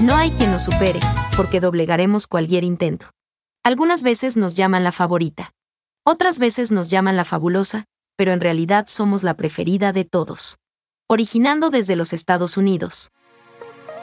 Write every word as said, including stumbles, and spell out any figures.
No hay quien nos supere, porque doblegaremos cualquier intento. Algunas veces nos llaman la favorita. Otras veces nos llaman la fabulosa, pero en realidad somos la preferida de todos. Originando desde los Estados Unidos.